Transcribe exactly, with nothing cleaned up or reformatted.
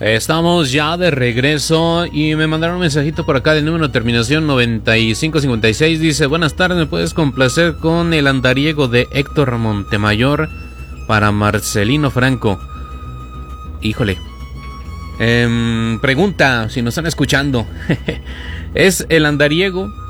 Estamos ya de regreso y me mandaron un mensajito por acá del número de terminación noventa y cinco cincuenta y seis. Dice: buenas tardes, ¿me puedes complacer con el andariego de Héctor Montemayor para Marcelino Franco? Híjole. Eh, pregunta si nos están escuchando. Es el andariego